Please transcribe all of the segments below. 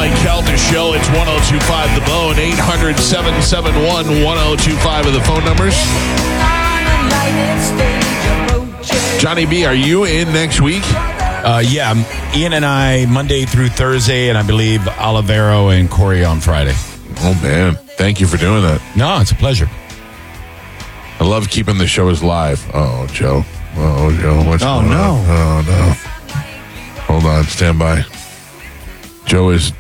Mike Calta Show. It's 102.5 The Bone. 800-771-1025 are the phone numbers. Johnny B, are you in next week? Yeah, Ian and I, Monday through Thursday, and I believe Olivero and Corey on Friday. Oh, man. Thank you for doing that. No, it's a pleasure. I love keeping the shows live. Oh, Joe. Oh, Joe. What's going on? Oh, no. Hold on. Stand by. Joe is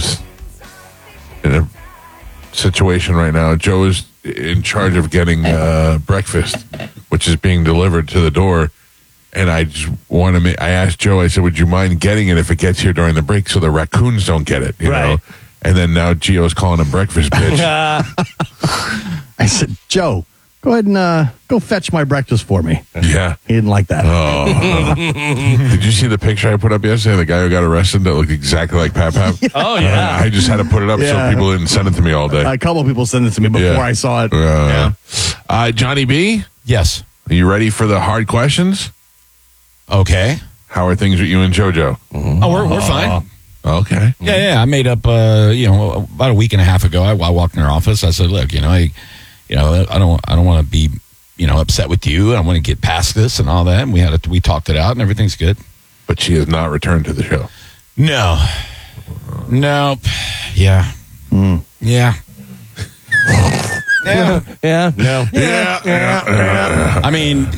in a situation right now. Joe is in charge of getting breakfast, which is being delivered to the door. And I just want to I asked Joe, I said, would you mind getting it if it gets here during the break so the raccoons don't get it, you know? And then now Gio's calling him breakfast bitch. I said, Joe, go ahead and go fetch my breakfast for me. Yeah. He didn't like that. Oh. Did you see the picture I put up yesterday? The guy who got arrested that looked exactly like Pap Pap? Oh, yeah. I just had to put it up so people didn't send it to me all day. A couple of people sent it to me before I saw it. Johnny B? Yes. Are you ready for the hard questions? Okay. How are things with you and JoJo? Oh, we're fine. Okay. Yeah. I made up, about a week and a half ago. I walked in her office. I said, look, I don't want to be, upset with you. I want to get past this and all that. And we talked it out, and everything's good. But she has not returned to the show. No. Nope. Yeah. Yeah. Yeah. No. Yeah. I mean,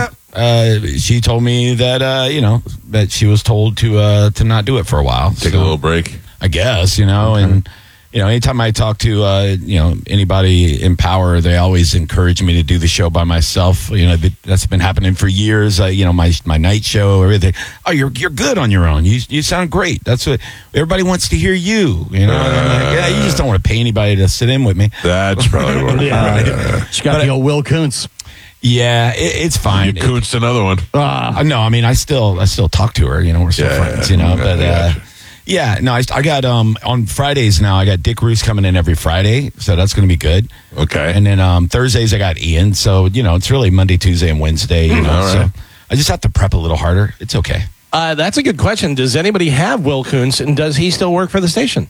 she told me that that she was told to not do it for a while. Take a little break, I guess. And anytime I talk to anybody in power, they always encourage me to do the show by myself. That's been happening for years. My night show, everything. Oh, you're good on your own. You sound great. That's what everybody wants to hear. You know. I'm like, you just don't want to pay anybody to sit in with me. That's probably what. She got the old Will Kuntz. Yeah, it's fine. You Kuntz another one. No, I mean I still talk to her. We're still friends. But. Yeah, no, I got on Fridays now. I got Dick Roos coming in every Friday, so that's going to be good. Okay, and then Thursdays I got Ian. So it's really Monday, Tuesday, and Wednesday. All right. So I just have to prep a little harder. It's okay. That's a good question. Does anybody have Will Kuntz, and does he still work for the station?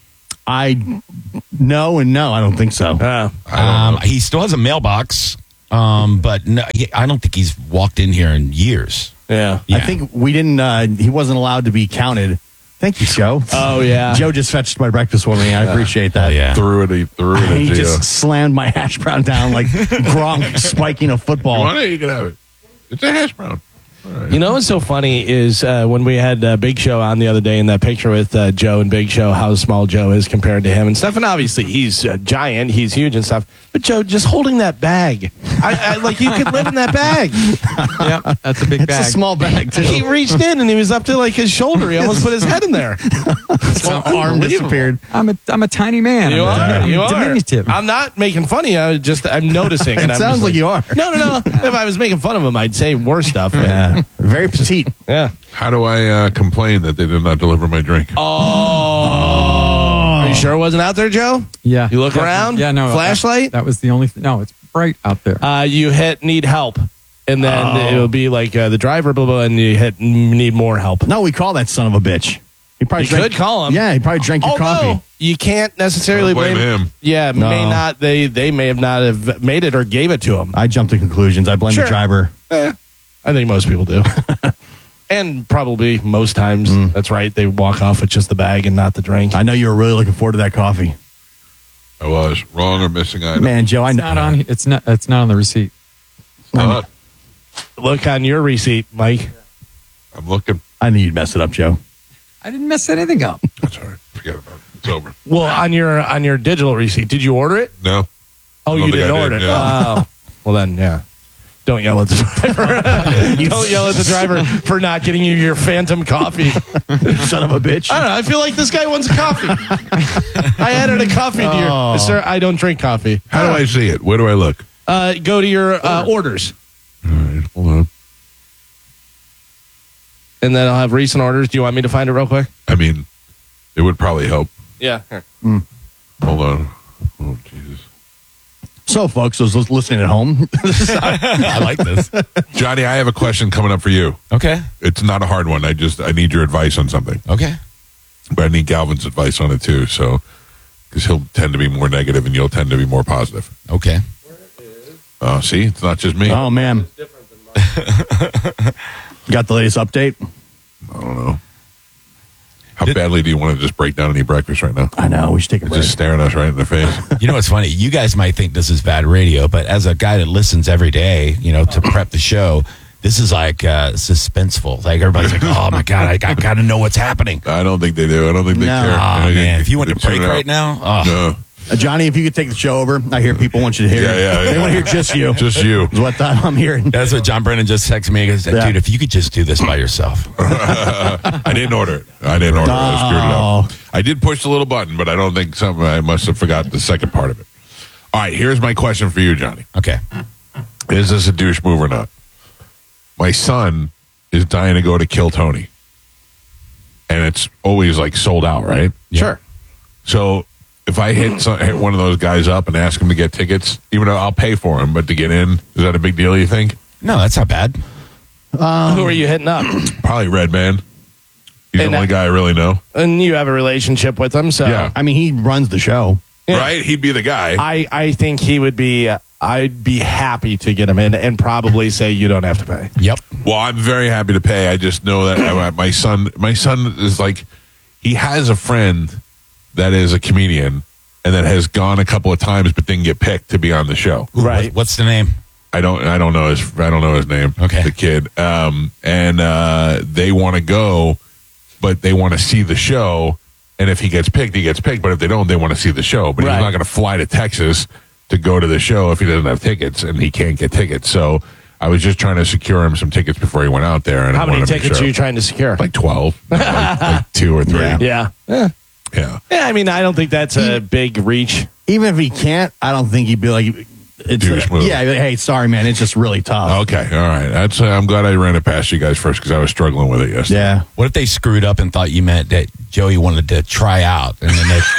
No, I don't think so. I don't know. He still has a mailbox, but no, I don't think he's walked in here in years. Yeah. I think we didn't. He wasn't allowed to be counted. Thank you, Joe. Oh, yeah. Joe just fetched my breakfast for me. I appreciate that. Yeah. Threw it. He just slammed my hash brown down like Gronk spiking a football. You want it? You can have it. It's a hash brown. Right. What's so funny is when we had Big Show on the other day in that picture with Joe and Big Show, how small Joe is compared to him and stuff. And obviously he's giant, he's huge and stuff. But Joe, just holding that bag, I like you could live in that bag. Yeah, that's a big bag. It's a small bag too. He reached in and he was up to like his shoulder. He almost put his head in there. His arm disappeared. I'm a tiny man. You are. Diminutive. I'm not making fun of you. I'm noticing. It sounds like you are. No. If I was making fun of him, I'd say worse stuff. Yeah. Very petite. Yeah. How do I complain that they did not deliver my drink? Oh. Are you sure it wasn't out there, Joe? Yeah. You look around? Yeah, no. Flashlight? That was the only thing. No, it's bright out there. You hit need help. And then it'll be like the driver, blah, blah, and you hit need more help. No, we call that son of a bitch. He probably could call him. Yeah, he probably drank your coffee. No. You can't necessarily blame him. Yeah, No. may not. They may have not have made it or gave it to him. I jumped to conclusions. I blame the driver. I think most people do. And probably most times, that's right. They walk off with just the bag and not the drink. I know you were really looking forward to that coffee. I was wrong or missing item. Man, Joe, I know. It's not on the receipt. Look on your receipt, Mike. I'm looking. I knew you'd mess it up, Joe. I didn't mess anything up. That's all right. Forget about it. It's over. Well, on your digital receipt, did you order it? No. Oh, I don't you think didn't I order it. did, yeah. Oh, well then, yeah. Don't yell at the driver. Don't yell at the driver for not getting you your phantom coffee. Son of a bitch. I don't know. I feel like this guy wants a coffee. I added a coffee to your... Sir, I don't drink coffee. How do I see it? Where do I look? Go to your orders. All right. Hold on. And then I'll have recent orders. Do you want me to find it real quick? I mean, it would probably help. Yeah. Here. Hold on. Oh, Jesus. So, folks, those listening at home, I like this. Johnny, I have a question coming up for you. Okay. It's not a hard one. I need your advice on something. Okay. But I need Galvin's advice on it too. So, because he'll tend to be more negative and you'll tend to be more positive. Okay. See, it's not just me. Oh, man. Got the latest update? I don't know. How badly do you want to just break down and eat breakfast right now? I know. We should take a break. Just staring us right in the face. You know what's funny? You guys might think this is bad radio, but as a guy that listens every day, to prep the show, this is like suspenseful. Like everybody's like, "Oh my god, I got to know what's happening." I don't think they do. I don't think they care. Oh man, if you went to break tune out. right now, No. Johnny, if you could take the show over, I hear people want you to hear it. Yeah. They want to hear just you. Just you. Is what I'm hearing. that's what John Brennan just texted me. He goes, Yeah. "Dude, if you could just do this by yourself." I didn't order it. I screwed it up. I did push the little button, but I don't think I must have forgot the second part of it. All right, here's my question for you, Johnny. Okay. Is this a douche move or not? My son is dying to go to Kill Tony. And it's always like sold out, right? Yeah. Sure. So if I hit one of those guys up and ask him to get tickets, even though I'll pay for him, but to get in, is that a big deal, you think? No, that's not bad. Who are you hitting up? Probably Redman. He's And the only guy I really know. And you have a relationship with him, so Yeah. I mean, he runs the show. Yeah. Right? He'd be the guy. I think he would be. I'd be happy to get him in and probably say you don't have to pay. Yep. Well, I'm very happy to pay. I just know that my son is like, he has a friend that is a comedian and that has gone a couple of times but didn't get picked to be on the show. Right. What's the name? I don't know his name. Okay. The kid. And they want to go, but they want to see the show. And if he gets picked, he gets picked. But if they don't, they want to see the show. But Right. he's not going to fly to Texas to go to the show if he doesn't have tickets, and he can't get tickets. So I was just trying to secure him some tickets before he went out there. And How I many wanted to make tickets sure. are you trying to secure? Like 12, like 2 or 3. Yeah. Yeah. Yeah. I mean, I don't think that's a big reach. Even if he can't, I don't think he'd be like, Douche move. yeah, hey, sorry, man. It's just really tough. Okay, all right. That's. I'm glad I ran it past you guys first because I was struggling with it yesterday. Yeah. What if they screwed up and thought you meant that Joey wanted to try out, and then they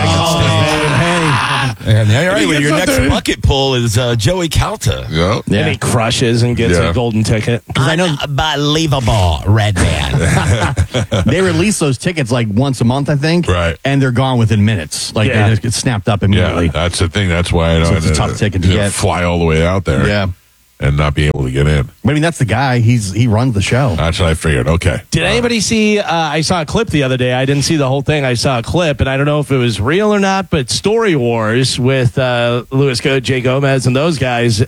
and all right, well, your next bucket pull is Joey Calta. Yeah. Yeah. And he crushes and gets Yeah. a golden ticket. I know Unbelievable, Red Man. they release those tickets like once a month, I think. Right. And they're gone within minutes. Like Yeah. they just get snapped up Yeah, immediately. that's the thing. That's why I don't. So it's a tough ticket to get. Fly all the way out there. Yeah. And not be able to get in. I mean, that's the guy. He runs the show. That's what I figured. Okay. Did anybody see? I saw a clip the other day. I didn't see the whole thing. I saw a clip, and I don't know if it was real or not. But Story Wars with Louis Goode, Jay Gomez, and those guys.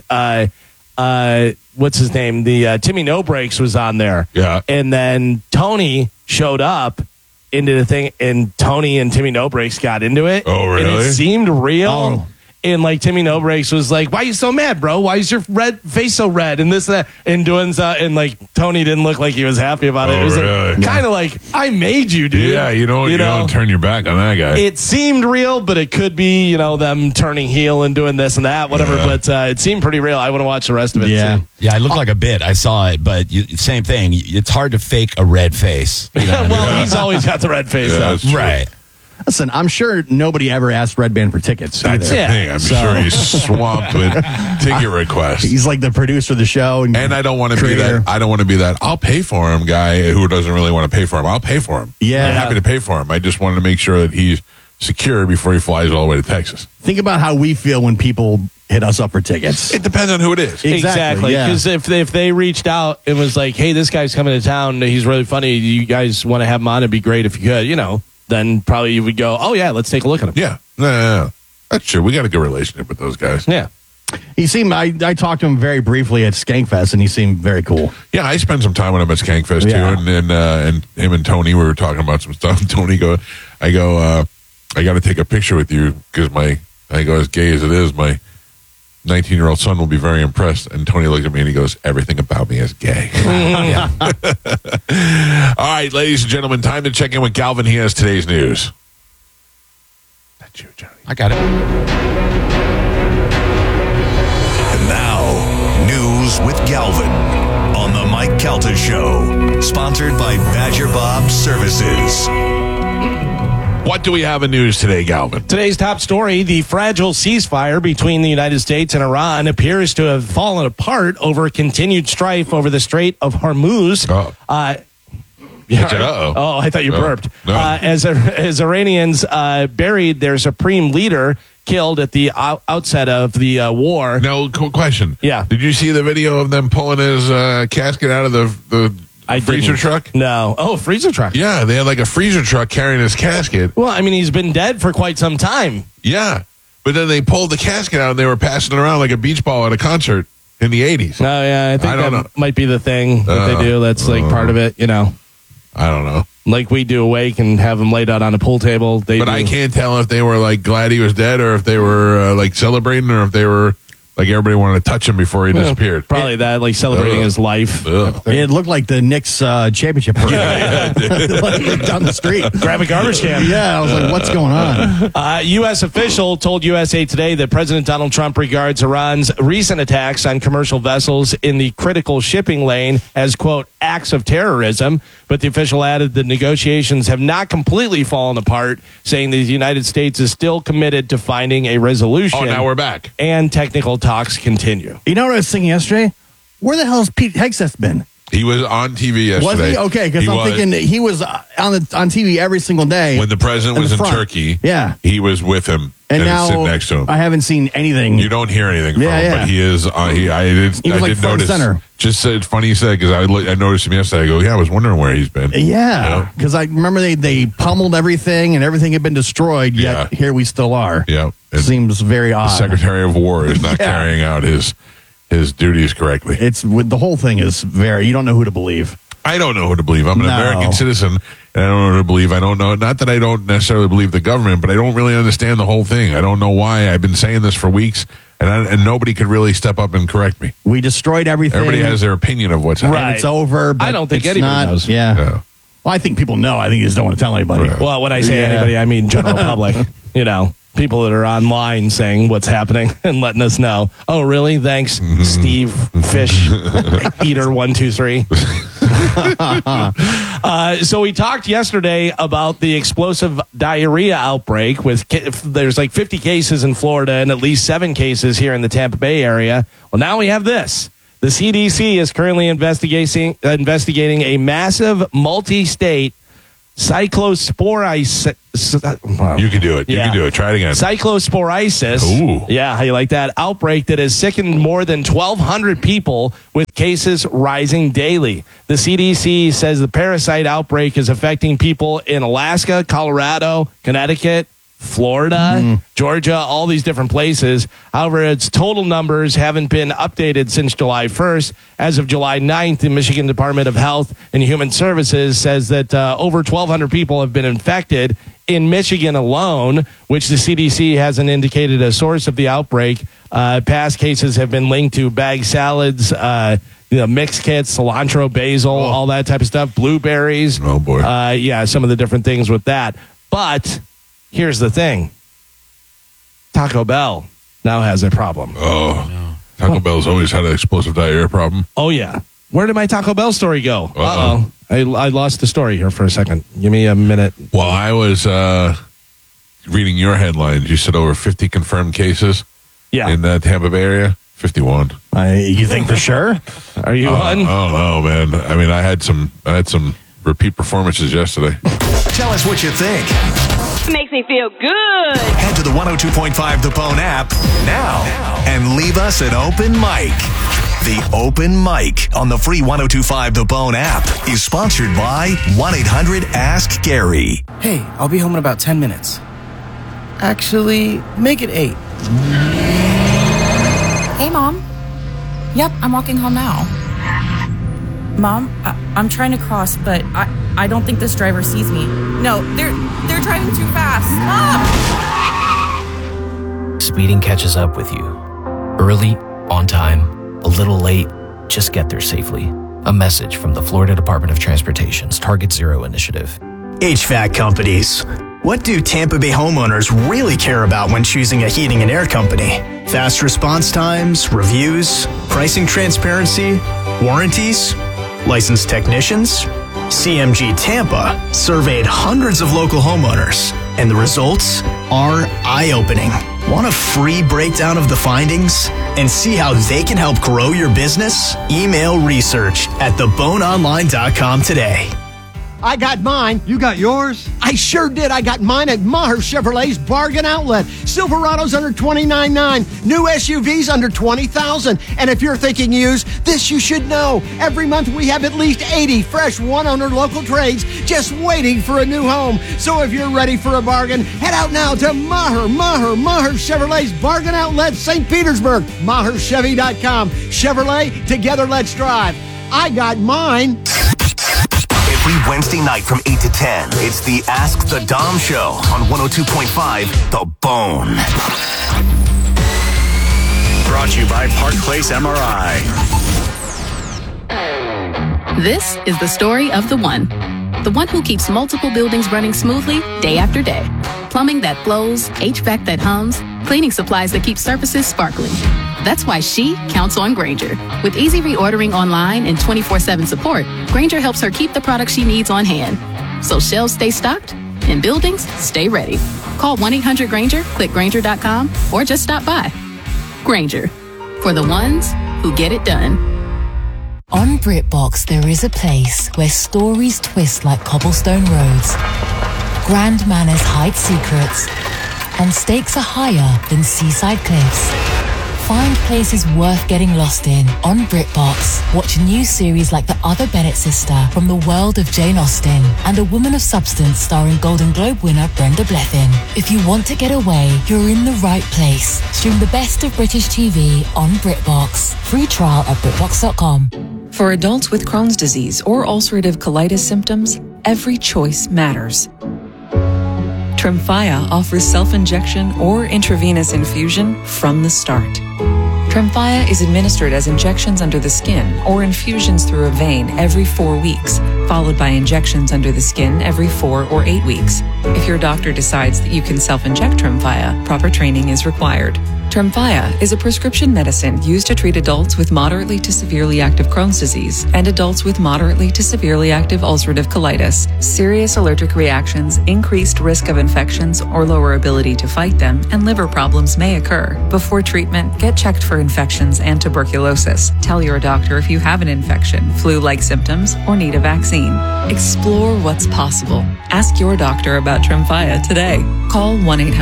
What's his name? The Timmy No Breaks was on there. Yeah. And then Tony showed up into the thing, and Tony and Timmy No Breaks got into it. Oh, really? And it seemed real. Oh. And like Timmy No Breaks was like, "Why are you so mad, bro? Why is your face so red?" And this and that. And doing and like Tony didn't look like he was happy about it. Oh, It was really? kind of like, "I made you, dude." Yeah, you don't turn your back on that guy. It seemed real, but it could be, them turning heel and doing this and that, whatever. Yeah. But it seemed pretty real. I want to watch the rest of it. Yeah. too. Yeah, it looked like a bit. I saw it, but same thing. It's hard to fake a red face. You know what I mean? Well, he's always got the red face. Yeah, though. that's true. Right. Listen, I'm sure nobody ever asked Red Band for tickets. That's the either. thing. I'm So- sure he's swamped with ticket requests. He's like the producer of the show. And I don't want to be creator. that. I don't want to be that. I'll pay for him guy who doesn't really want to pay for him. I'll pay for him. Yeah. I'm happy to pay for him. I just wanted to make sure that he's secure before he flies all the way to Texas. Think about how we feel when people hit us up for tickets. It depends on who it is. Exactly. yeah. Because if they reached out and was like, "Hey, this guy's coming to town. He's really funny. You guys want to have him on? It'd be great if you could." Then probably you would go, "Oh yeah, let's take a look at him." Yeah. No. That's true. We got a good relationship with those guys. Yeah. He seemed. I talked to him very briefly at Skankfest, and he seemed very cool. Yeah, I spent some time with him at Skankfest Yeah. too, and him and Tony, we were talking about some stuff. Tony I got to take a picture with you because I go, as gay as it is, my 19-year-old son will be very impressed. And Tony looked at me and he goes, "Everything about me is gay." Yeah. All right, ladies and gentlemen, time to check in with Galvin. He has today's news. That's you, Johnny. I got it. And now, news with Galvin on the Mike Calta Show, sponsored by Badger Bob Services. What do we have in news today, Galvin? Today's top story: the fragile ceasefire between the United States and Iran appears to have fallen apart over continued strife over the Strait of Hormuz. Oh. I said, uh-oh. Oh, I thought you burped. No. As Iranians buried their supreme leader, killed at the outset of the war. No, question. Yeah. Did you see the video of them pulling his casket out of the freezer truck? No. Oh, freezer truck. Yeah, they had like a freezer truck carrying his casket. Well, I mean, he's been dead for quite some time. Yeah. But then they pulled the casket out and they were passing it around like a beach ball at a concert in the 80s. Oh, yeah, I think that might be the thing that they do. That's like part of it, you know. I don't know. Like we do awake and have him laid out on a pool table. But I can't tell if they were like glad he was dead or if they were like celebrating or if they were like everybody wanted to touch him before he disappeared. Probably that, like celebrating his life. It looked like the Knicks championship parade. Like down the street. Grab a garbage can. Yeah, I was like, what's going on? U.S. official told USA Today that President Donald Trump regards Iran's recent attacks on commercial vessels in the critical shipping lane as, quote, acts of terrorism. But the official added the negotiations have not completely fallen apart, saying the United States is still committed to finding a resolution. Oh, now we're back. And technical talks continue. You know what I was thinking yesterday? Where the hell has Pete Hegseth been? He was on TV yesterday. Was he? Okay, because I'm thinking he was on TV every single day. When the president was in Turkey, yeah, he was with him and now sitting next to him. I haven't seen anything. You don't hear anything from him, but he is. He was like front and center. Just it's funny you said because I noticed him yesterday. I go, yeah, I was wondering where he's been. Yeah, because I remember they pummeled everything and everything had been destroyed. Yet here we still are. Yeah, it seems very odd. The Secretary of War is not carrying out his duties correctly. The whole thing is you don't know who to believe. I don't know who to believe. I'm an American citizen, and I don't know who to believe. I don't know. Not that I don't necessarily believe the government, but I don't really understand the whole thing. I don't know why. I've been saying this for weeks, and nobody could really step up and correct me. We destroyed everything. Everybody has their opinion of what's happening. Right. It's over. But I don't think anybody knows. Yeah. Well, I think people know. I think you just don't want to tell anybody. Right. Well, when I say anybody, I mean general public. You know, people that are online saying what's happening and letting us know. Oh, really? Thanks, Steve Fish Eater 123. So we talked yesterday about the explosive diarrhea outbreak. There's like 50 cases in Florida and at least 7 cases here in the Tampa Bay area. Well, now we have this. The CDC is currently investigating a massive multi-state cyclosporisis. You can do it. You can do it. Try it again. Cyclosporisis. Ooh. Yeah, how you like that? Outbreak that has sickened more than 1,200 people with cases rising daily. The CDC says the parasite outbreak is affecting people in Alaska, Colorado, Connecticut, Florida, Georgia, all these different places. However, its total numbers haven't been updated since July 1st. As of July 9th, the Michigan Department of Health and Human Services says that over 1,200 people have been infected in Michigan alone, which the CDC hasn't indicated a source of the outbreak. Past cases have been linked to bag salads, mix kits, cilantro, basil, all that type of stuff, blueberries. Oh, boy. Some of the different things with that. But here's the thing. Taco Bell now has a problem. Oh, no. Taco Bell's always had an explosive diarrhea problem. Oh, yeah. Where did my Taco Bell story go? Uh-oh. I lost the story here for a second. Give me a minute. While I was reading your headlines, you said over 50 confirmed cases in the Tampa Bay area. 51. You think for sure? Are you on? I don't know, man. I mean, I had some repeat performances yesterday. Tell us what you think. Makes me feel good. Head to the 102.5 The Bone app now and leave us an open mic. The Open Mic on the free 102.5 The Bone app is sponsored by 1-800-ASK-GARY. Hey, I'll be home in about 10 minutes. Actually, make it 8. Hey, Mom. Yep, I'm walking home now. Mom, I'm trying to cross, but I don't think this driver sees me. No, they're driving too fast. Mom! Speeding catches up with you. Early, on time, a little late, just get there safely. A message from the Florida Department of Transportation's Target Zero initiative. HVAC companies. What do Tampa Bay homeowners really care about when choosing a heating and air company? Fast response times, reviews, pricing transparency, warranties, licensed technicians? CMG Tampa surveyed hundreds of local homeowners, and the results are eye-opening. Want a free breakdown of the findings and see how they can help grow your business? Email research@theboneonline.com today. I got mine. You got yours? I sure did. I got mine at Maher Chevrolet's Bargain Outlet. Silverado's under $29,900. New SUVs under $20,000. And if you're thinking used, this you should know. Every month we have at least 80 fresh one-owner local trades just waiting for a new home. So if you're ready for a bargain, head out now to Maher Chevrolet's Bargain Outlet, St. Petersburg. MaherChevy.com. Chevrolet, together let's drive. I got mine. Every Wednesday night from 8 to 10, it's the Ask the Dom Show on 102.5 The Bone. Brought to you by Park Place MRI. This is the story of the one who keeps multiple buildings running smoothly day after day. Plumbing that flows, HVAC that hums, cleaning supplies that keep surfaces sparkling. That's why she counts on Grainger. With easy reordering online and 24/7 support, Grainger helps her keep the products she needs on hand. So shelves stay stocked and buildings stay ready. Call 1-800-GRAINGER, click Grainger.com, or just stop by. Grainger, for the ones who get it done. On BritBox, there is a place where stories twist like cobblestone roads, grand manners hide secrets, and stakes are higher than seaside cliffs. Find places worth getting lost in on BritBox. Watch new series like The Other Bennett Sister from the world of Jane Austen and A Woman of Substance starring Golden Globe winner Brenda Blethyn. If you want to get away, you're in the right place. Stream the best of British TV on BritBox. Free trial at BritBox.com. For adults with Crohn's disease or ulcerative colitis symptoms, every choice matters. Tremfya offers self-injection or intravenous infusion from the start. Tremfya is administered as injections under the skin or infusions through a vein every 4 weeks, followed by injections under the skin every 4 or 8 weeks. If your doctor decides that you can self-inject Tremfya, proper training is required. Tremfya is a prescription medicine used to treat adults with moderately to severely active Crohn's disease and adults with moderately to severely active ulcerative colitis. Serious allergic reactions, increased risk of infections or lower ability to fight them, and liver problems may occur. Before treatment, get checked for infections and tuberculosis. Tell your doctor if you have an infection, flu-like symptoms, or need a vaccine. Explore what's possible. Ask your doctor about Tremfya today. Call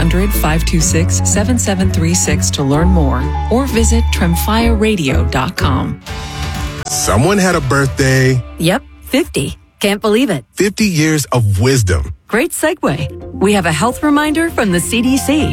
1-800-526-7736 to learn more or visit TremfyaRadio.com. Someone had a birthday. Yep, 50. Can't believe it. 50 years of wisdom. Great segue. We have a health reminder from the CDC.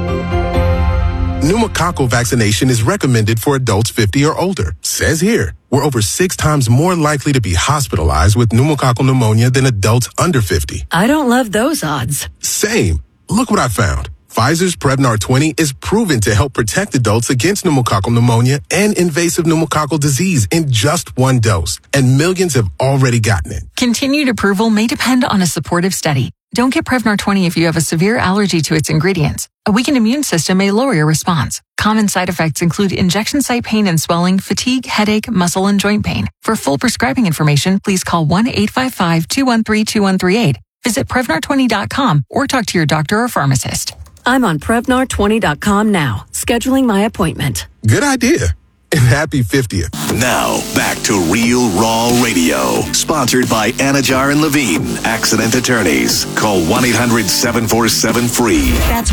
Pneumococcal vaccination is recommended for adults 50 or older. Says here, we're over 6 times more likely to be hospitalized with pneumococcal pneumonia than adults under 50. I don't love those odds. Same. Look what I found. Pfizer's Prevnar 20 is proven to help protect adults against pneumococcal pneumonia and invasive pneumococcal disease in just 1 dose. And millions have already gotten it. Continued approval may depend on a supportive study. Don't get Prevnar 20 if you have a severe allergy to its ingredients. A weakened immune system may lower your response. Common side effects include injection site pain and swelling, fatigue, headache, muscle, and joint pain. For full prescribing information, please call 1-855-213-2138. Visit Prevnar20.com or talk to your doctor or pharmacist. I'm on Prevnar20.com now, scheduling my appointment. Good idea. And happy 50th. Now, back to Real Raw Radio. Sponsored by Anajar and Levine, accident attorneys. Call 1-800-747-FREE. That's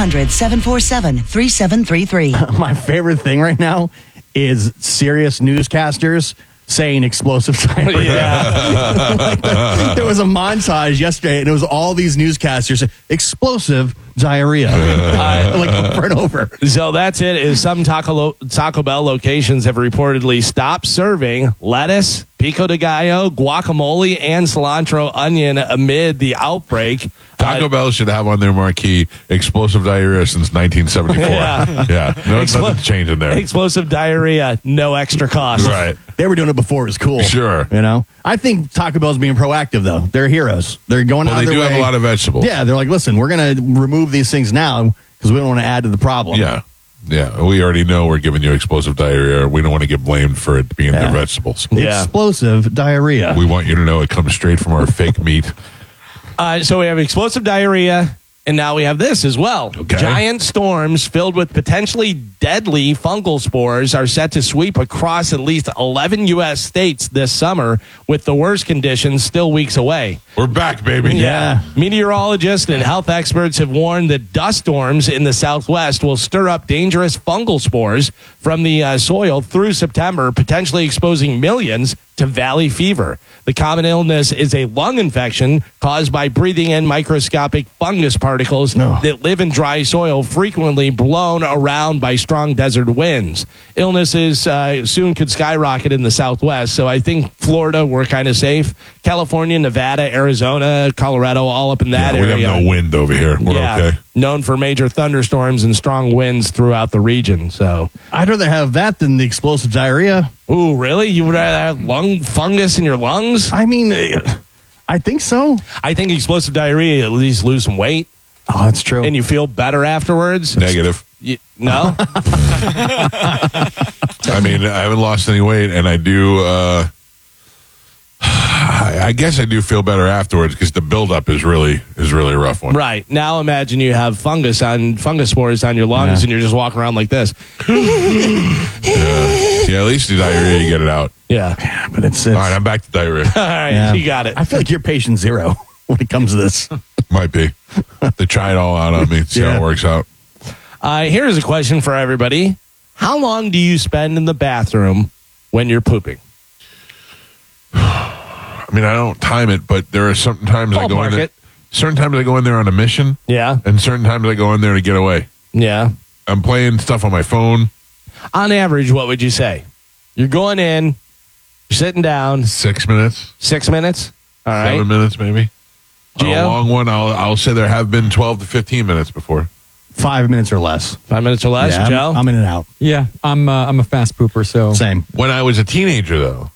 1-800-747-3733. My favorite thing right now is serious newscasters saying explosive diarrhea. Like, there was a montage yesterday, and it was all these newscasters saying, explosive diarrhea, like over and over. So that's it. Is some Taco Bell locations have reportedly stopped serving lettuce, pico de gallo, guacamole, and cilantro onion amid the outbreak. Taco Bell should have on their marquee explosive diarrhea since 1974. Yeah. No, nothing's changing there. Explosive diarrhea, no extra cost. Right. They were doing it before it was cool. Sure. You know? I think Taco Bell's being proactive, though. They're heroes. They're going out of their way. They do have a lot of vegetables. Yeah, they're like, listen, we're going to remove these things now because we don't want to add to the problem. Yeah. We already know we're giving you explosive diarrhea. We don't want to get blamed for it being the vegetables. Explosive diarrhea. We want you to know it comes straight from our fake meat. So we have explosive diarrhea, And now we have this as well. Okay. Giant storms filled with potentially deadly fungal spores are set to sweep across at least 11 U.S. states this summer, with the worst conditions still weeks away. We're back, baby. Yeah. Meteorologists and health experts have warned that dust storms in the Southwest will stir up dangerous fungal spores from the soil through September, potentially exposing millions to valley fever. The common illness is a lung infection caused by breathing in microscopic fungus particles that live in dry soil, frequently blown around by strong desert winds. Illnesses soon could skyrocket in the Southwest, so I think Florida, we're kind of safe. California, Nevada, Arizona, Colorado, all up in that area. We have no wind over here. We're okay. Known for major thunderstorms and strong winds throughout the region. So I'd rather have that than the explosive diarrhea. Ooh, really? You would rather have lung fungus in your lungs? I mean, I think so. I think explosive diarrhea, at least lose some weight. Oh, that's true. And you feel better afterwards? Negative. No? I mean, I haven't lost any weight, and I do. I guess I do feel better afterwards because the buildup is really a rough one. Right. Now imagine you have fungus spores on your lungs and you're just walking around like this. Yeah, at least the diarrhea, you get it out. Yeah. But it's all right, I'm back to diarrhea. All right, you got it. I feel like you're patient zero when it comes to this. Might be. They try it all out on me, see how it works out. Here's a question for everybody. How long do you spend in the bathroom when you're pooping? I mean, I don't time it, but there are certain times I go in there. Certain times I go in there on a mission. Yeah. And certain times I go in there to get away. Yeah. I'm playing stuff on my phone. On average, what would you say? You're going in, you're sitting down. 6 minutes. 6 minutes? All right. 7 minutes, maybe. On a long one, I'll say there have been 12 to 15 minutes before. 5 minutes or less. 5 minutes or less, Yeah, Joe? I'm in and out. Yeah, I'm a fast pooper, so Same. When I was a teenager, though,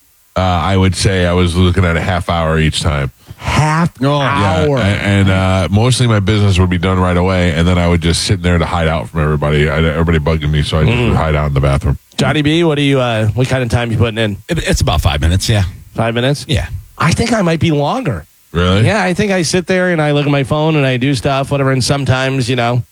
I would say I was looking at a half hour each time. Half hour. And mostly my business would be done right away, and then I would just sit there to hide out from everybody. Everybody bugging me, so I just would hide out in the bathroom. Johnny B, what kind of time you putting in? It's about 5 minutes, yeah. 5 minutes? Yeah. I think I might be longer. Really? Yeah, I think I sit there and I look at my phone and I do stuff, whatever, and sometimes,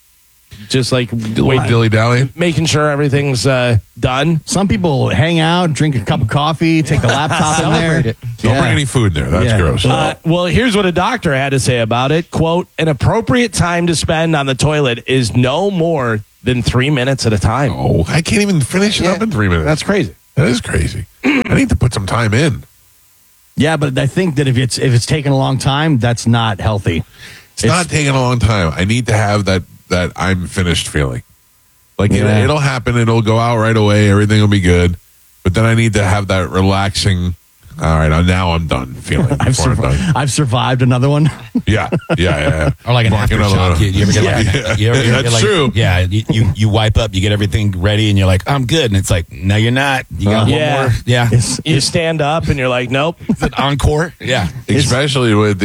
just like dilly-dally, making sure everything's done. Some people hang out, drink a cup of coffee, take a laptop in there. Don't bring any food in there. That's gross. Well, here's what a doctor had to say about it. Quote, an appropriate time to spend on the toilet is no more than 3 minutes at a time. Oh, I can't even finish it up in 3 minutes. That's crazy. That is crazy. I need to put some time in. Yeah, but I think that if it's taking a long time, that's not healthy. It's not taking a long time. I need to have that I'm finished feeling. Like it'll happen. It'll go out right away. Everything will be good. But then I need to have that relaxing. All right, now I'm done feeling. I've survived another one. Yeah. Or like an aftershock. You ever get That's true. Yeah, you wipe up, you get everything ready, and you're like, I'm good. And it's like, no, you're not. You got one more. Yeah. You stand up and you're like, nope. Encore. Yeah. Especially with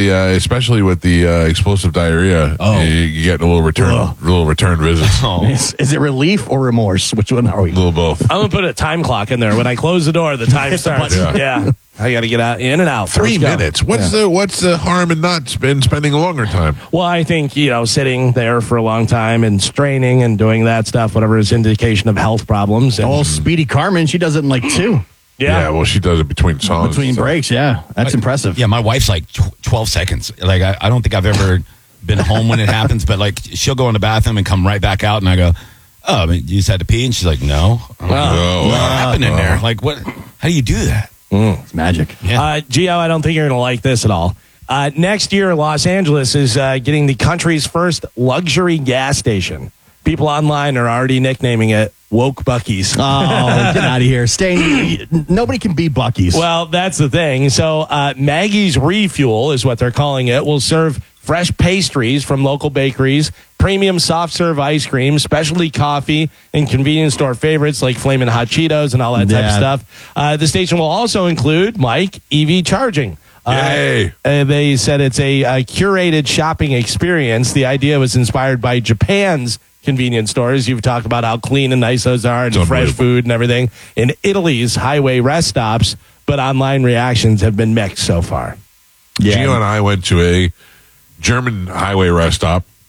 the explosive diarrhea, you get a little return visits. Is it relief or remorse? Which one are we? A little both. I'm going to put a time clock in there. When I close the door, the time starts. Yeah. I got to get out, in and out. 3 minutes. What's the harm in not spending a longer time? Well, I think, sitting there for a long time and straining and doing that stuff, whatever is indication of health problems. And, Speedy Carmen, she does it in like 2. Yeah, well, she does it between songs. Between breaks, yeah. That's impressive. Yeah, my wife's like 12 seconds. Like, I don't think I've ever been home when it happens, but like, she'll go in the bathroom and come right back out, and I go, oh, you just had to pee? And she's like, no. I'm like, what happened in there? Like, what? How do you do that? It's magic. Yeah. Gio, I don't think you're going to like this at all. Next year, Los Angeles is getting the country's first luxury gas station. People online are already nicknaming it Woke Buc-ee's. Oh, get out of here. Nobody can be Buc-ee's. Well, that's the thing. So Maggie's Refuel is what they're calling it. Will serve fresh pastries from local bakeries, premium soft serve ice cream, specialty coffee, and convenience store favorites like Flamin' Hot Cheetos and all that type of stuff. The station will also include, Mike, EV charging. Yay. They said it's a curated shopping experience. The idea was inspired by Japan's convenience stores. You've talked about how clean and nice those are and fresh food and everything. In Italy's highway rest stops, but online reactions have been mixed so far. Yeah. Gio and I went to a German highway rest stop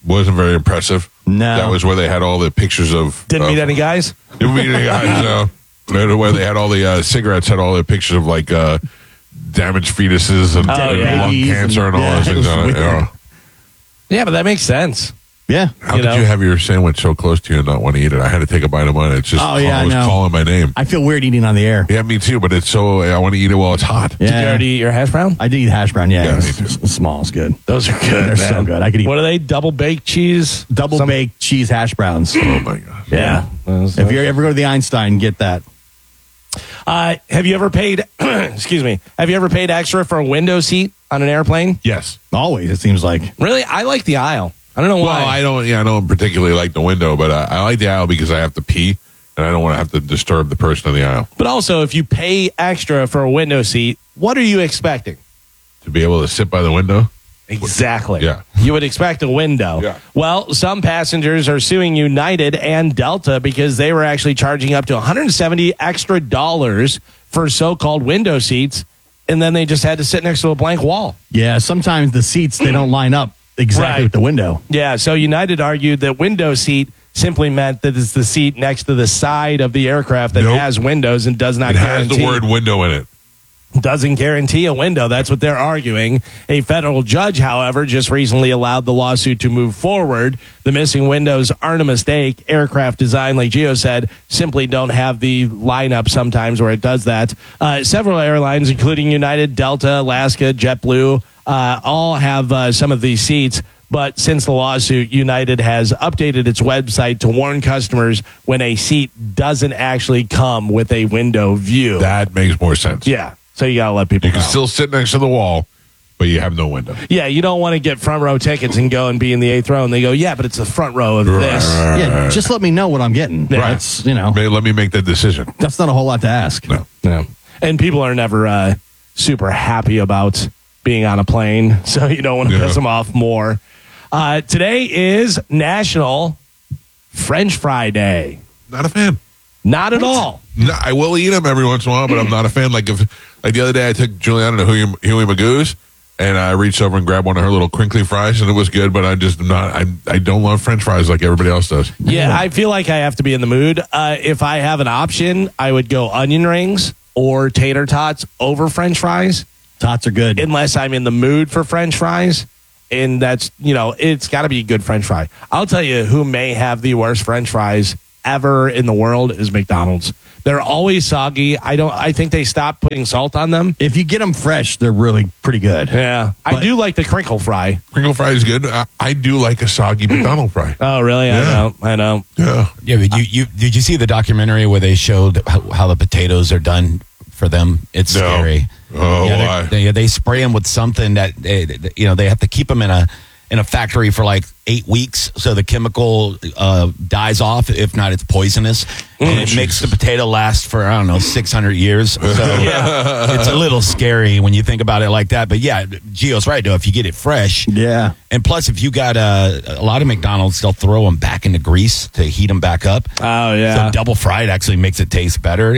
Wasn't very impressive. No. That was where they had all the pictures of... Didn't meet any guys? Didn't meet any guys, no. Where they had all the cigarettes, had all the pictures of, like, damaged fetuses and lung cancer and all those things on it. Yeah, but that makes sense. Yeah. How could you have your sandwich so close to you and not want to eat it? I had to take a bite of mine. It's just, I was calling my name. I feel weird eating on the air. Yeah, me too, but it's so, I want to eat it while it's hot. Yeah. Did you already eat your hash brown? I did eat hash brown, yeah. It's small, it's good. Those are good, They're so good. I could eat. What are they? Double baked cheese? Double baked cheese hash browns. Oh, my God. Yeah. If you ever go to the Einstein, get that. Have you ever paid, excuse me, have you ever paid extra for a window seat on an airplane? Yes. Always, it seems like. Really? I like the aisle. I don't know why. Well, I don't particularly like the window, but I like the aisle because I have to pee, and I don't want to have to disturb the person in the aisle. But also, if you pay extra for a window seat, what are you expecting? To be able to sit by the window? Exactly. Yeah. You would expect a window. Yeah. Well, some passengers are suing United and Delta because they were actually charging up to $170 extra for so-called window seats, and then they just had to sit next to a blank wall. Yeah, sometimes the seats, they don't line up exactly with the window. Yeah, so United argued that window seat simply meant that it's the seat next to the side of the aircraft that has windows and does not guarantee. It has the word window in it. Doesn't guarantee a window. That's what they're arguing. A federal judge, however, just recently allowed the lawsuit to move forward. The missing windows aren't a mistake. Aircraft design, like Gio said, simply don't have the lineup sometimes where it does that. Several airlines, including United, Delta, Alaska, JetBlue, all have some of these seats. But since the lawsuit, United has updated its website to warn customers when a seat doesn't actually come with a window view. That makes more sense. Yeah. So you got to let people know. You can still sit next to the wall, but you have no window. Yeah, you don't want to get front row tickets and go and be in the 8th row, and they go, yeah, but it's the front row of this. Yeah, just let me know what I'm getting. Yeah. Right. Let me make that decision. That's not a whole lot to ask. No. And people are never super happy about being on a plane, so you don't want to piss them off more. Today is National French Fry Day. Not a fan. Not at all. No, I will eat them every once in a while, but I'm not a fan. Like the other day, I took Juliana to Huey Magoo's, and I reached over and grabbed one of her little crinkly fries, and it was good. But I don't love French fries like everybody else does. Yeah, I feel like I have to be in the mood. If I have an option, I would go onion rings or tater tots over French fries. Tots are good, unless I'm in the mood for French fries. And that's, it's got to be a good French fry. I'll tell you who may have the worst French fries ever in the world is McDonald's. They're always soggy. I think they stopped putting salt on them. If you get them fresh, they're really pretty good. Yeah. I do like the crinkle fry. Crinkle fry is good. I do like a soggy McDonald's fry. Oh, really? Yeah. I know. Yeah. Yeah, but did you see the documentary where they showed how the potatoes are done for them? It's scary. Oh, yeah, they spray them with something that they have to keep them in a factory for like 8 weeks, so the chemical dies off. If not, it's poisonous, and it makes the potato last for 600 years. So it's a little scary when you think about it like that. But yeah, Gio's right though. If you get it fresh, and plus if you got a lot of McDonald's, they'll throw them back into grease to heat them back up. Oh yeah, so double fried actually makes it taste better.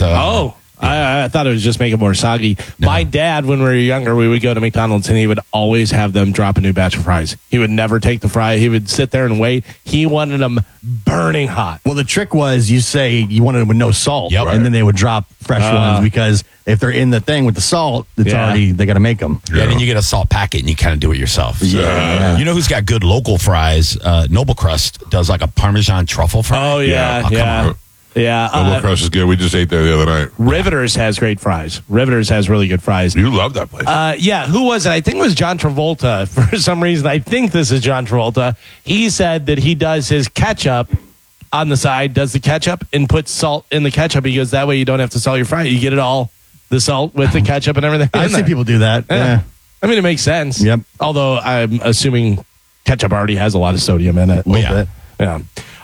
So I thought it was just make it more soggy. No. My dad, when we were younger, we would go to McDonald's and he would always have them drop a new batch of fries. He would never take the fry. He would sit there and wait. He wanted them burning hot. Well, the trick was you say you wanted them with no salt, and then they would drop fresh ones because if they're in the thing with the salt, it's already, they got to make them. Yeah, then you get a salt packet and you kind of do it yourself. So. Yeah. You know who's got good local fries? Noble Crust does like a Parmesan truffle fry. Oh, yeah. Yeah, Noble Crust is good. We just ate there the other night. Riveters has great fries. Riveters has really good fries. You love that place. Yeah, who was it? I think it was John Travolta. For some reason, I think this is John Travolta. He said that he does his ketchup on the side, does the ketchup, and puts salt in the ketchup because that way you don't have to salt your fry. You get it all, the salt with the ketchup and everything. I've seen people do that. Yeah. I mean, it makes sense. Yep. Although I'm assuming ketchup already has a lot of sodium in it. A little bit. Yeah.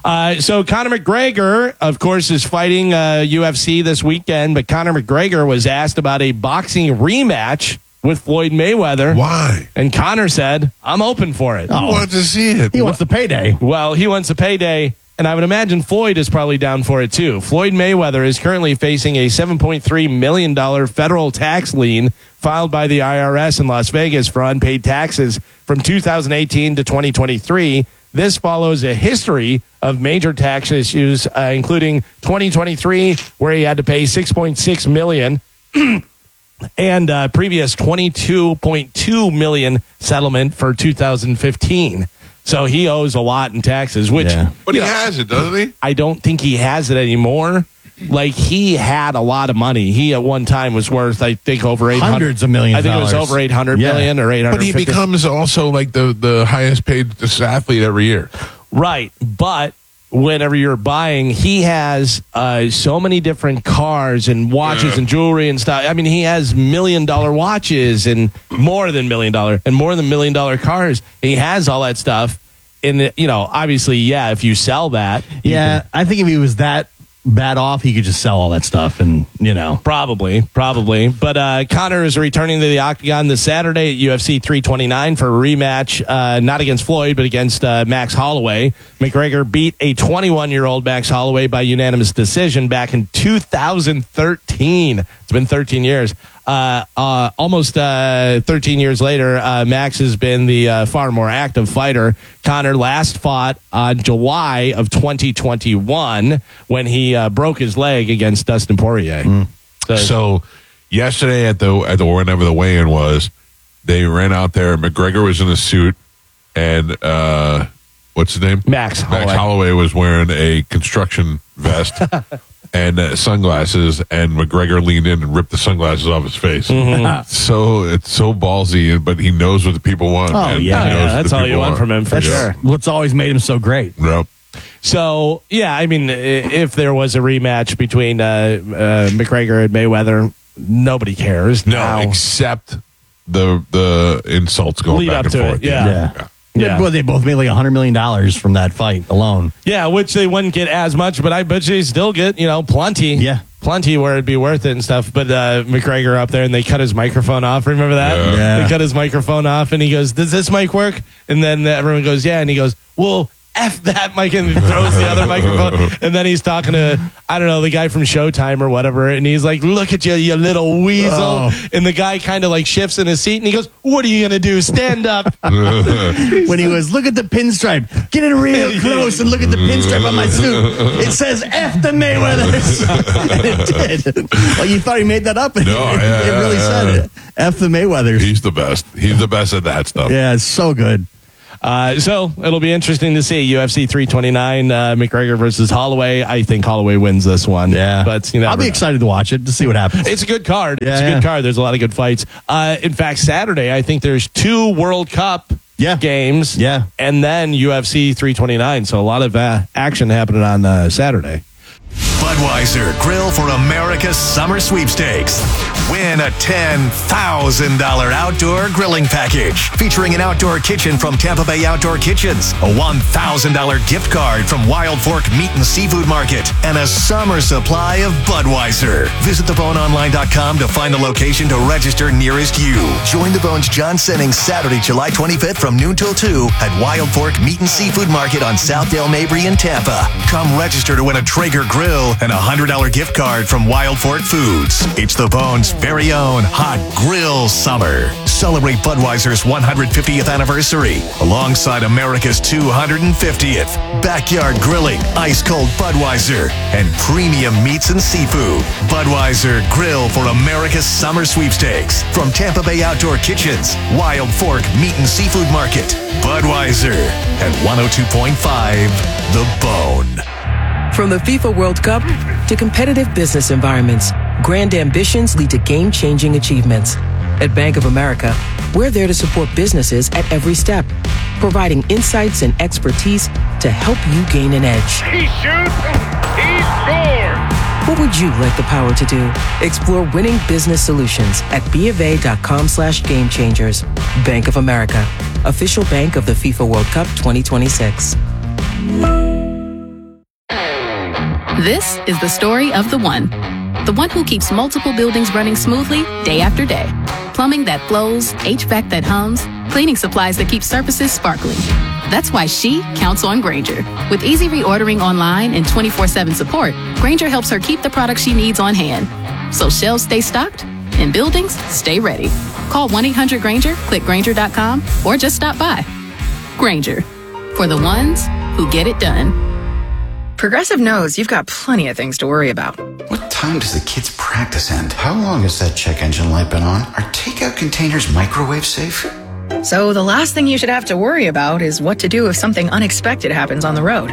So Conor McGregor, of course, is fighting UFC this weekend, but Conor McGregor was asked about a boxing rematch with Floyd Mayweather. Why? And Conor said, I'm open for it. He wants to see it. He wants the payday. Well, he wants the payday, and I would imagine Floyd is probably down for it too. Floyd Mayweather is currently facing a $7.3 million federal tax lien filed by the IRS in Las Vegas for unpaid taxes from 2018 to 2023. This follows a history of major tax issues, including 2023, where he had to pay $6.6 million, and previous $22.2 million settlement for 2015. So he owes a lot in taxes, which... Yeah. But he has it, doesn't he? I don't think he has it anymore. Like, he had a lot of money. He, at one time, was worth, I think, over 800... Hundreds of millions. I think it was over 800 million or 800. But he becomes also, like, the highest paid athlete every year. Right. But whenever you're buying, he has so many different cars and watches and jewelry and stuff. I mean, he has $1 million watches and more than $1 million and more than $1 million cars. He has all that stuff. And, obviously, if you sell that. Yeah, I think if he was that bad off, he could just sell all that stuff and, Probably. But Conor is returning to the Octagon this Saturday at UFC 329 for a rematch, not against Floyd, but against Max Holloway. McGregor beat a 21-year-old Max Holloway by unanimous decision back in 2013. It's been 13 years. Almost 13 years later, Max has been the far more active fighter. Conor last fought on July of 2021 when he broke his leg against Dustin Poirier. So yesterday at the whenever the weigh-in was, they ran out there. McGregor was in a suit, and what's his name? Max Holloway was wearing a construction vest and sunglasses, and McGregor leaned in and ripped the sunglasses off his face. So it's so ballsy, but he knows what the people want. Oh, man. That's all you want from him, for sure. What's always made him so great. Yep. So, I mean, if there was a rematch between McGregor and Mayweather, nobody cares. No, except the insults going lead back up and to forth. it. Yeah. Well, they both made like $100 million from that fight alone. Yeah, which they wouldn't get as much, but I bet they still get, plenty. Yeah. Plenty where it'd be worth it and stuff. But McGregor up there, and they cut his microphone off. Remember that? Yeah. They cut his microphone off, and he goes, "Does this mic work?" And then everyone goes, "Yeah." And he goes, "Well, F that mic," and throws the other microphone. And then he's talking to, I don't know, the guy from Showtime or whatever. And he's like, "Look at you, you little weasel." Oh. And the guy kind of like shifts in his seat, and he goes, "What are you going to do? Stand up." When he was, "Look at the pinstripe. Get in real close and look at the pinstripe on my suit. It says F the Mayweathers." And it did. Like, you thought he made that up? No, it really said it. F the Mayweathers. He's the best. He's the best at that stuff. Yeah, it's so good. So it'll be interesting to see UFC 329, McGregor versus Holloway. I think Holloway wins this one. Yeah, but I'll be excited to watch it to see what happens. It's a good card. Yeah, it's a good card. There's a lot of good fights. In fact, Saturday I think there's 2 World Cup games. Yeah, and then UFC 329. So a lot of action happening on Saturday. Budweiser Grill for America's Summer Sweepstakes. Win a $10,000 outdoor grilling package featuring an outdoor kitchen from Tampa Bay Outdoor Kitchens, a $1,000 gift card from Wild Fork Meat and Seafood Market, and a summer supply of Budweiser. Visit theboneonline.com to find the location to register nearest you. Join the Bones John Sennings Saturday, July 25th from noon till 2 at Wild Fork Meat and Seafood Market on Southdale Mabry in Tampa. Come register to win a Traeger grill and a $100 gift card from Wild Fork Foods. It's the Bones' very own Hot Grill Summer. Celebrate Budweiser's 150th anniversary alongside America's 250th. Backyard grilling, ice-cold Budweiser, and premium meats and seafood. Budweiser Grill for America's Summer Sweepstakes. From Tampa Bay Outdoor Kitchens, Wild Fork Meat and Seafood Market. Budweiser at 102.5 The Bone. From the FIFA World Cup to competitive business environments, grand ambitions lead to game-changing achievements. At Bank of America, we're there to support businesses at every step, providing insights and expertise to help you gain an edge. He shoots, he scores! What would you like the power to do? Explore winning business solutions at BofA.com/gamechangers. Bank of America, official bank of the FIFA World Cup 2026. This is the story of the one who keeps multiple buildings running smoothly day after day. Plumbing that flows, HVAC that hums, cleaning supplies that keep surfaces sparkling. That's why she counts on Grainger. With easy reordering online and 24/7 support, Grainger helps her keep the products she needs on hand, so shelves stay stocked In buildings, stay ready. Call 1-800-GRANGER, click Grainger.com, or just stop by. Grainger, for the ones who get it done. Progressive knows you've got plenty of things to worry about. What time does the kids' practice end? How long has that check engine light been on? Are takeout containers microwave safe? So the last thing you should have to worry about is what to do if something unexpected happens on the road.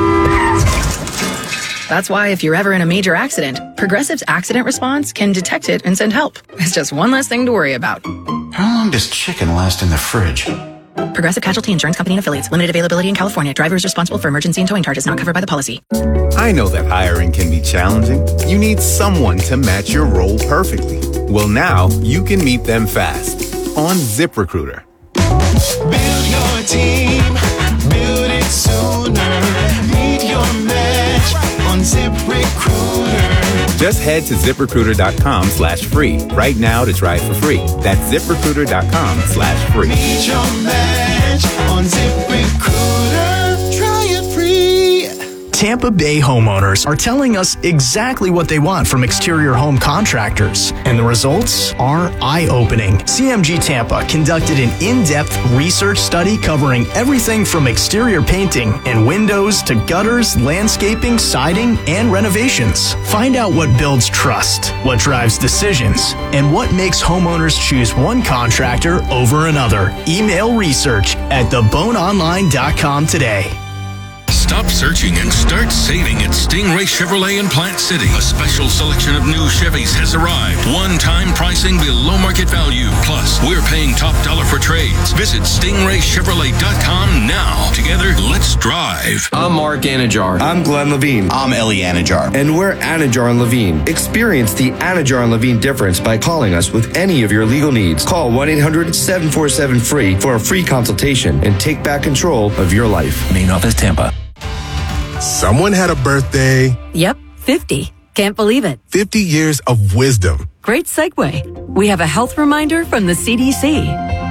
That's why if you're ever in a major accident, Progressive's accident response can detect it and send help. It's just one less thing to worry about. How long does chicken last in the fridge? Progressive Casualty Insurance Company and Affiliates. Limited availability in California. Driver is responsible for emergency and towing charges not covered by the policy. I know that hiring can be challenging. You need someone to match your role perfectly. Well, now you can meet them fast on ZipRecruiter. Build your team. Build it sooner. Meet your match on ZipRecruiter. Just head to ZipRecruiter.com/free right now to try it for free. That's ZipRecruiter.com/free. Meet your match on ZipRecruiter. Try it free. Tampa Bay homeowners are telling us exactly what they want from exterior home contractors, and the results are eye-opening. CMG Tampa conducted an in-depth research study covering everything from exterior painting and windows to gutters, landscaping, siding, and renovations. Find out what builds trust, what drives decisions, and what makes homeowners choose one contractor over another. Email research at theboneonline.com today. Stop searching and start saving at Stingray Chevrolet in Plant City. A special selection of new Chevys has arrived. One-time pricing below market value. Plus, we're paying top dollar for trades. Visit StingrayChevrolet.com now. Together, let's drive. I'm Mark Anajar. I'm Glenn Levine. I'm Ellie Anajar. And we're Anajar and Levine. Experience the Anajar and Levine difference by calling us with any of your legal needs. Call 1-800-747-FREE for a free consultation and take back control of your life. Main office, Tampa. Someone had a birthday. Yep, 50. Can't believe it. 50 years of wisdom. Great segue. We have a health reminder from the CDC.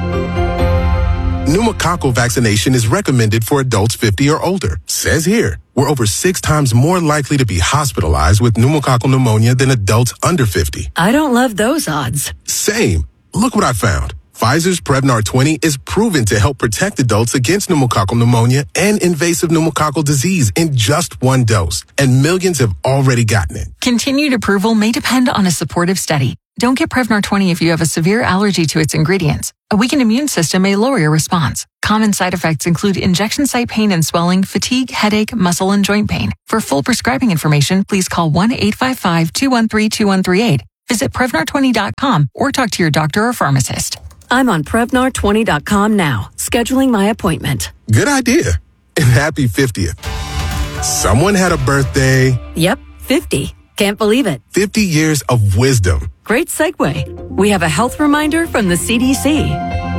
Pneumococcal vaccination is recommended for adults 50 or older. Says here, we're over 6 times more likely to be hospitalized with pneumococcal pneumonia than adults under 50. I don't love those odds. Same. Look what I found. Pfizer's Prevnar 20 is proven to help protect adults against pneumococcal pneumonia and invasive pneumococcal disease in just one dose, and millions have already gotten it. Continued approval may depend on a supportive study. Don't get Prevnar 20 if you have a severe allergy to its ingredients. A weakened immune system may lower your response. Common side effects include injection site pain and swelling, fatigue, headache, muscle, and joint pain. For full prescribing information, please call 1-855-213-2138. Visit Prevnar20.com or talk to your doctor or pharmacist. I'm on Prevnar20.com now, scheduling my appointment. Good idea. And happy 50th. Someone had a birthday. Yep, 50. Can't believe it. 50 years of wisdom. Great segue. We have a health reminder from the CDC.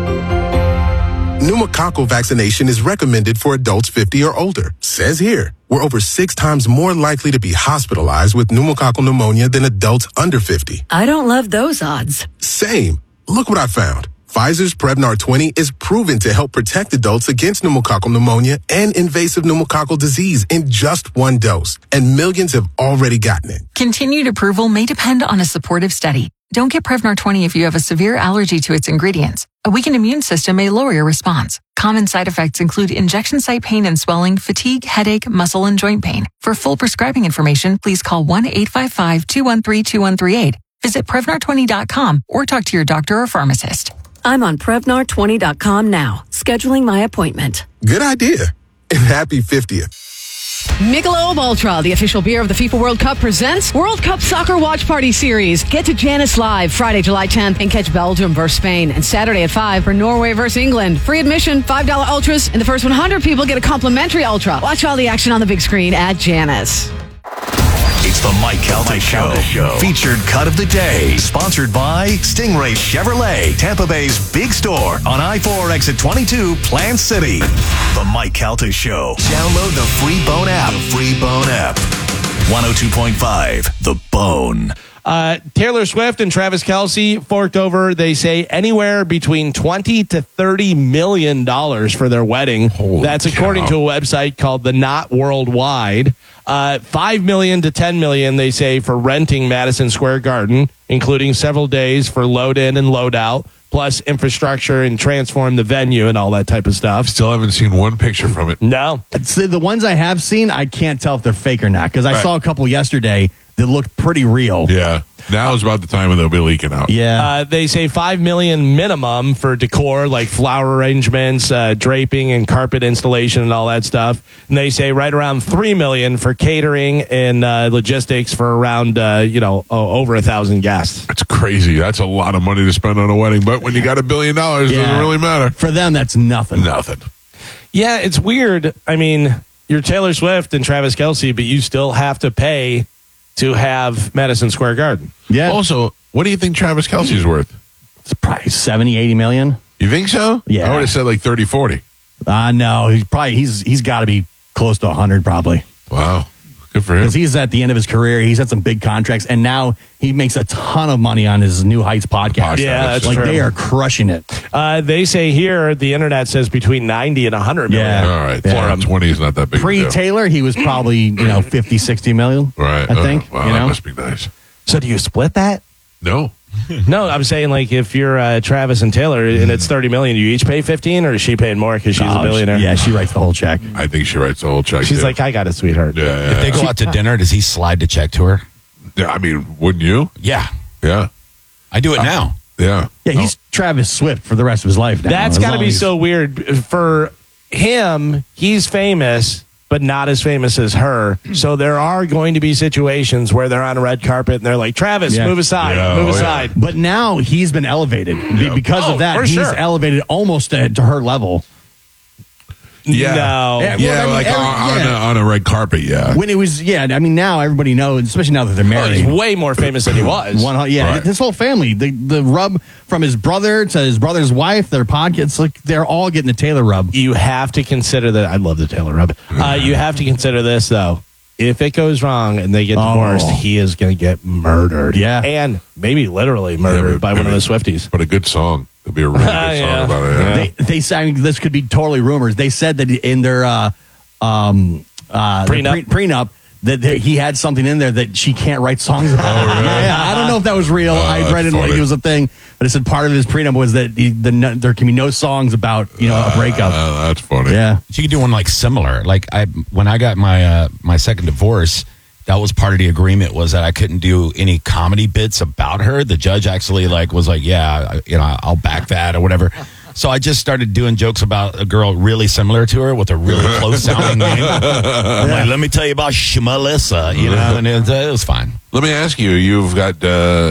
Pneumococcal vaccination is recommended for adults 50 or older. Says here, we're over 6 times more likely to be hospitalized with pneumococcal pneumonia than adults under 50. I don't love those odds. Same. Look what I found. Pfizer's Prevnar 20 is proven to help protect adults against pneumococcal pneumonia and invasive pneumococcal disease in just one dose, and millions have already gotten it. Continued approval may depend on a supportive study. Don't get Prevnar 20 if you have a severe allergy to its ingredients. A weakened immune system may lower your response. Common side effects include injection site pain and swelling, fatigue, headache, muscle, and joint pain. For full prescribing information, please call 1-855-213-2138. Visit Prevnar20.com or talk to your doctor or pharmacist. I'm on Prevnar20.com now, scheduling my appointment. Good idea. And happy 50th. Michelob Ultra, the official beer of the FIFA World Cup, presents World Cup Soccer Watch Party Series. Get to Janus Live Friday, July 10th and catch Belgium versus Spain. And Saturday at 5 for Norway versus England. Free admission, $5 Ultras, and the first 100 people get a complimentary Ultra. Watch all the action on the big screen at Janus. It's the Mike Calta Show. Featured cut of the day. Sponsored by Stingray Chevrolet, Tampa Bay's big store on I-4 exit 22, Plant City. The Mike Calta Show. Download the free Bone app. 102.5, The Bone. Taylor Swift and Travis Kelce forked over, they say, anywhere between $20 to $30 million for their wedding. That's according to a website called The Knot Worldwide. $5 million to $10 million, they say, for renting Madison Square Garden, including several days for load in and load out, plus infrastructure and transform the venue and all that type of stuff. Still haven't seen one picture from it. No. The ones I have seen, I can't tell if they're fake or not, because I saw a couple yesterday that looked pretty real. Yeah. Now is about the time when they'll be leaking out. Yeah. They say $5 million minimum for decor, like flower arrangements, draping, and carpet installation, and all that stuff. And they say right around $3 million for catering and logistics for around over 1,000 guests. That's crazy. That's a lot of money to spend on a wedding. But when you got $1 billion, it doesn't really matter. For them, that's nothing. Nothing. Yeah, it's weird. I mean, you're Taylor Swift and Travis Kelce, but you still have to pay to have Madison Square Garden. Yeah. Also, what do you think Travis Kelce's worth? It's probably 70, 80 million. You think so? Yeah. I would have said like 30, 40. No, he's got to be close to 100 probably. Wow. Good for him. Because he's at the end of his career. He's had some big contracts, and now he makes a ton of money on his New Heights podcast. Yeah, that's like true. they are crushing it. They say here, the internet says between 90 and 100 million. Yeah. All right. Yeah. 20 is not that big. Pre-Taylor, he was probably 50, 60 million. Right. I think. Wow, that must be nice. So do you split that? No. No, I'm saying like if you're Travis and Taylor and it's 30 million, do you each pay 15, or is she paying more because she's a billionaire? Yeah, she writes the whole check. I think she writes the whole check. She's too. like, I got it, sweetheart. Yeah. If they go out to dinner, does he slide the check to her? Yeah, I mean, wouldn't you? Yeah. Yeah. I do it now. Yeah. Yeah, he's Travis Swift for the rest of his life now. That's as got to long be as- so weird. For him, he's famous, but not as famous as her. So there are going to be situations where they're on a red carpet and they're like, Travis, Yeah. move aside, move aside. But now he's been elevated. Because of that, for he's sure. elevated almost to her level. Yeah. No. Yeah, Yeah, well, I mean, like every- on a red carpet, yeah. When it was, I mean, now everybody knows, especially now that they're Oh, married. he's way more famous than he was. Right. His whole family, the rub from his brother to his brother's wife, their podcasts, like they're all getting the Taylor rub. You have to consider that. I love the Taylor rub. You have to consider this, though. If it goes wrong and they get divorced, he is going to get murdered. Yeah. And maybe literally murdered by one of the Swifties. But a good song. It'll be a really good song Yeah. about it. Yeah. They say, I mean, this could be totally rumors. They said that in their prenup that he had something in there that she can't write songs about. Oh, really? Yeah, I don't know if that was real. I read it like funny. it was a thing, but it said part of his prenup was that there can be no songs about a breakup. That's funny. Yeah. So you could do one like similar. Like when I got my second divorce, that was part of the agreement was that I couldn't do any comedy bits about her. The judge actually was like, yeah, I'll back that or whatever. So I just started doing jokes about a girl really similar to her with a really close sounding name. I'm like, let me tell you about Shmalissa, and it was fine. Let me ask you, you've got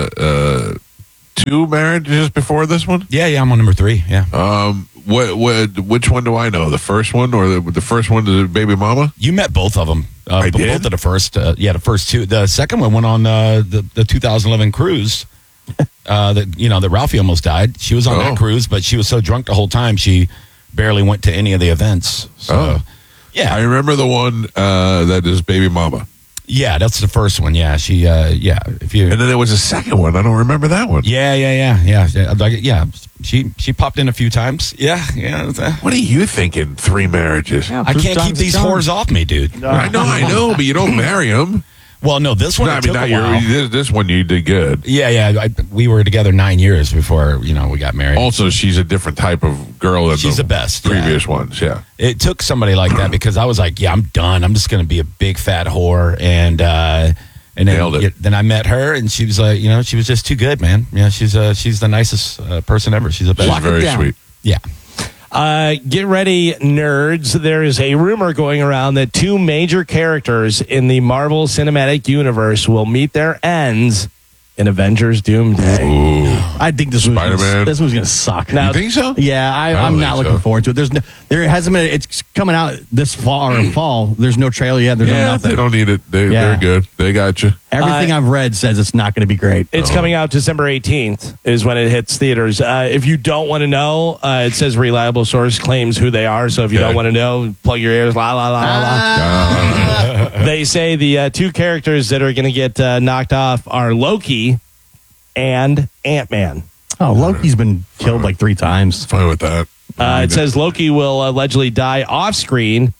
2 marriages before this one? Yeah, I'm on number 3. Yeah. Which one do I know? The first one or the first one to the baby mama? You met both of them. I did? Both of the first, the first 2. The second one went on the 2011 cruise. That Ralphie almost died. She was on that cruise, but she was so drunk the whole time she barely went to any of the events. So, yeah, I remember the one that is baby mama. Yeah, that's the first one. Yeah, she. If you and then there was a second one. I don't remember that one. Yeah. She popped in a few times. Yeah. What are you thinking? 3 marriages? I can't keep these whores off me, dude. I know, but you don't marry them. Well, no, this one. No, I mean, took a while. this one you did good. Yeah. We were together 9 years before we got married. Also, she's a different type of girl than She's the best. previous ones. Yeah. It took somebody like that because I was like, yeah, I'm done. I'm just going to be a big fat whore. And Nailed it. then I met her and she was like, she was just too good, man. Yeah, she's the nicest person ever. She's the best. She's very sweet. Yeah. Get ready, nerds. There is a rumor going around that 2 major characters in the Marvel Cinematic Universe will meet their ends in Avengers Doomsday. Ooh. I think this Spider-Man. This one's going to suck. You think so? Yeah, I'm not looking forward to it. There hasn't been. It's coming out this fall. There's no trailer yet. There's no nothing. They don't need it. They're good. They got you. Everything I've read says it's not going to be great. It's coming out December 18th is when it hits theaters. If you don't want to know, it says reliable source claims who they are. So if you don't want to know, plug your ears. La la la la la. They say the 2 characters that are going to get knocked off are Loki and Ant-Man. Oh, Loki's been killed like 3 times. Fine with that. It says Loki will allegedly die off screen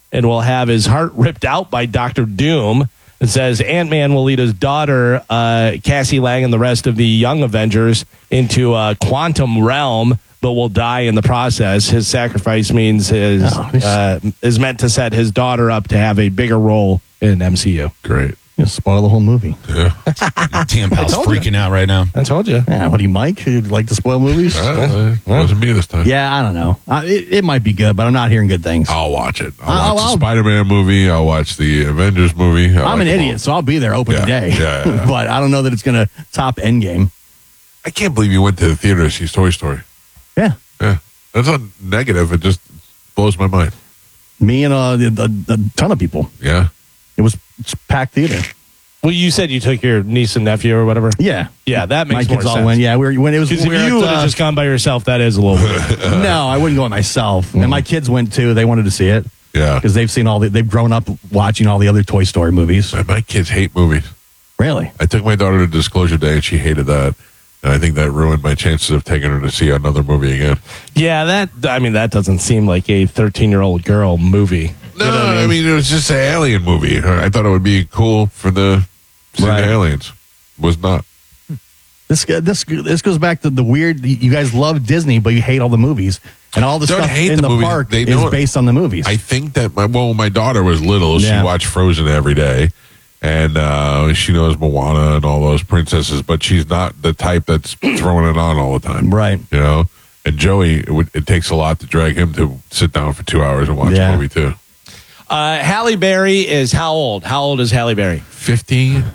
and will have his heart ripped out by Dr. Doom. It says Ant-Man will lead his daughter, Cassie Lang, and the rest of the young Avengers into a quantum realm, but will die in the process. His sacrifice means is meant to set his daughter up to have a bigger role in MCU. Great. You spoil the whole movie. Yeah. Tim Pal's freaking out right now. I told you. Yeah, what do you, Mike? You'd like to spoil movies? Wasn't me this time. Yeah, I don't know. It might be good, but I'm not hearing good things. I'll watch it. I'll watch the Spider-Man movie. I'll watch the Avengers movie. I'm an idiot, so I'll be there opening day. Yeah. But I don't know that it's going to top Endgame. I can't believe you went to the theater to see Toy Story. Yeah. Yeah. That's not negative. It just blows my mind. Me and a ton of people. Yeah. It's packed theater. Well, you said you took your niece and nephew or whatever. Yeah. Yeah, that makes my more kids sense. all went. Yeah, when it was. Because if you would have just gone by yourself, that is a little weird. No, I wouldn't go by myself. And my kids went too. They wanted to see it. Yeah. Because they've seen they've grown up watching all the other Toy Story movies. My kids hate movies. Really? I took my daughter to Disclosure Day and she hated that. And I think that ruined my chances of taking her to see another movie again. Yeah, that doesn't seem like a 13-year-old girl movie. No, you know what I mean? It was just an alien movie. I thought it would be cool for the aliens. Was not. This goes back to the weird. You guys love Disney, but you hate all the movies and all the stuff in the park is based on the movies. I think that when my daughter was little, she watched Frozen every day, and she knows Moana and all those princesses, but she's not the type that's throwing it on all the time, right? You know. And Joey, it takes a lot to drag him to sit down for 2 hours and watch a movie too. Halle Berry is how old? How old is Halle Berry? 56.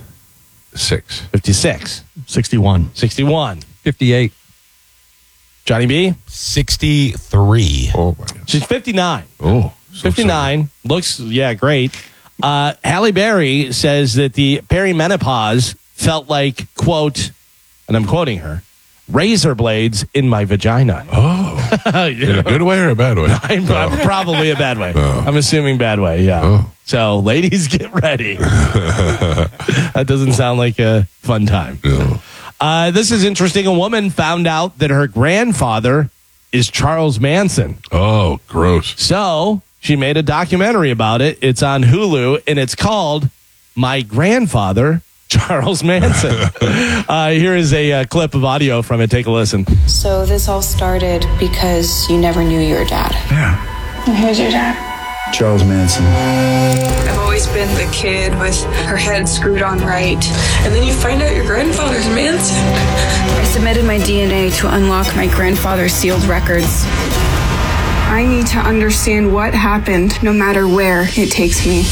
61. 58. Johnny B? 63. Oh, my God. She's 59. Oh. 59. Looks, great. Halle Berry says that the perimenopause felt like, quote, and I'm quoting her, razor blades in my vagina. Oh. In a good way or a bad way? Probably a bad way. Oh. I'm assuming bad way, yeah. Oh. So, ladies, get ready. That doesn't sound like a fun time. No. This is interesting. A woman found out that her grandfather is Charles Manson. Oh, gross. So, she made a documentary about it. It's on Hulu, and it's called My Grandfather, Charles Manson. Here is a clip of audio from it. Take a listen. So this all started because you never knew your dad. Yeah. And who's your dad? Charles Manson. I've always been the kid with her head screwed on right. And then you find out your grandfather's Manson. I submitted my DNA to unlock my grandfather's sealed records. I need to understand what happened, no matter where it takes me.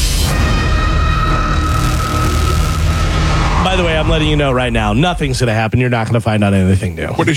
By the way, I'm letting you know right now, nothing's going to happen. You're not going to find out anything new. What is